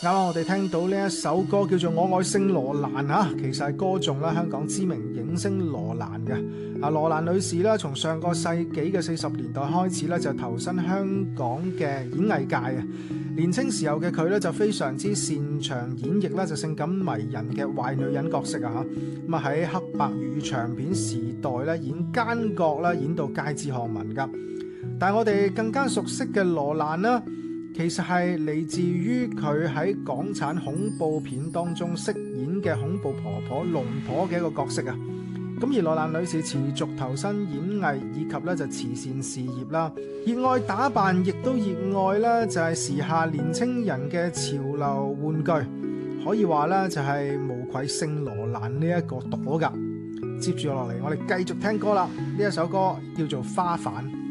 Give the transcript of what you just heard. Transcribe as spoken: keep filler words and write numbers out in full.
啱啱我哋聽到呢一首歌叫做《我愛聖羅蘭》啊，其實係歌頌啦香港知名影星羅蘭嘅。啊，羅蘭女士咧，從上個世紀嘅四十年代開始咧，就投身香港嘅演藝界啊。年青時候嘅佢咧，就非常之擅長演繹啦，就性感迷人嘅壞女人角色啊。咁啊喺黑白粵語長片時代咧，演奸角啦，演到街知巷聞噶。但係我哋更加熟悉嘅羅蘭啦，其實係嚟自於佢喺港產恐怖片當中飾演嘅恐怖婆婆龍婆嘅一個角色啊。咁而羅蘭女士持續投身演藝以及咧就慈善事業啦，熱愛打扮，亦都熱愛咧就係時下年青人嘅潮流玩具，可以話咧就係無愧聖羅蘭呢一個朵噶。接住落嚟，我哋繼續聽歌啦，呢一首歌叫做《花瓣》。